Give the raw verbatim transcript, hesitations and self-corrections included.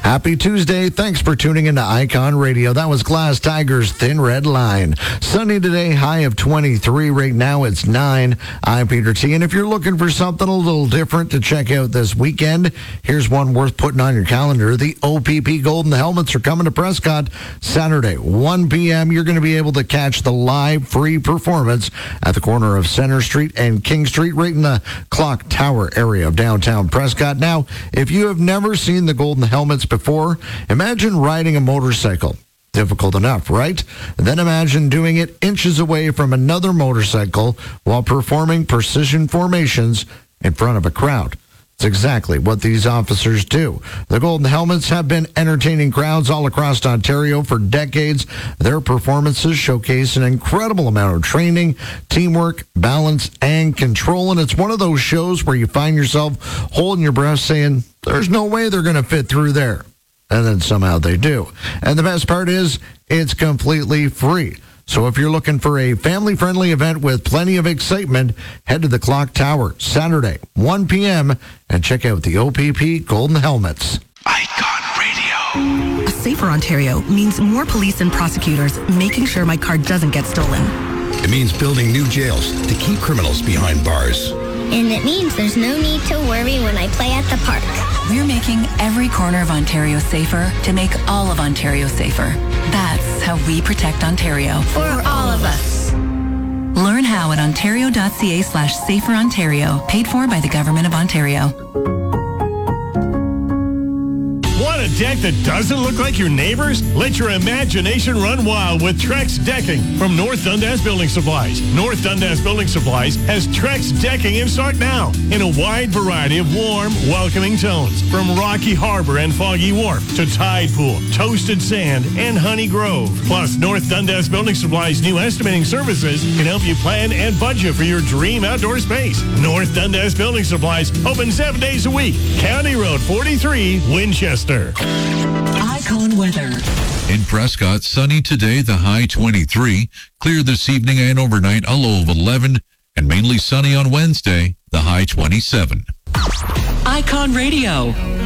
Happy Tuesday. Thanks for tuning into Icon Radio. That was Glass Tiger's Thin Red Line. Sunny today, high of twenty-three. Right now it's nine. I'm Peter T. And if you're looking for something a little different to check out this weekend, here's one worth putting on your calendar. The O P P Golden Helmets are coming to Prescott Saturday, one p.m. You're going to be able to catch the live free performance at the corner of Center Street and King Street, right in the Clock Tower area of downtown Prescott. Now, if you have never seen the Golden Helmets before, imagine riding a motorcycle. Difficult enough, right? Then imagine doing it inches away from another motorcycle while performing precision formations in front of a crowd. It's exactly what these officers do. The Golden Helmets have been entertaining crowds all across Ontario for decades. Their performances showcase an incredible amount of training, teamwork, balance, and control. And it's one of those shows where you find yourself holding your breath saying, there's no way they're going to fit through there. And then somehow they do. And the best part is, it's completely free. So if you're looking for a family-friendly event with plenty of excitement, head to the Clock Tower Saturday, one p.m., and check out the O P P Golden Helmets. Icon Radio. A safer Ontario means more police and prosecutors making sure my car doesn't get stolen. It means building new jails to keep criminals behind bars. And it means there's no need to worry when I play at the park. We're making every corner of Ontario safer to make all of Ontario safer. That's how we protect Ontario. For all of us. Learn how at ontario.ca slash safer Ontario. Paid for by the Government of Ontario. Want a deck that doesn't look like your neighbor's? Let your imagination run wild with Trex Decking from North Dundas Building Supplies. North Dundas Building Supplies has Trex Decking in stock now in a wide variety of warm, welcoming tones. From Rocky Harbor and Foggy Wharf to Tide Pool, Toasted Sand, and Honey Grove. Plus, North Dundas Building Supplies' new estimating services can help you plan and budget for your dream outdoor space. North Dundas Building Supplies open seven days a week. County Road forty-three, Winchester. Icon weather. In Prescott, sunny today, the high twenty-three. Clear this evening and overnight, a low of eleven. And mainly sunny on Wednesday, the high twenty-seven. Icon Radio.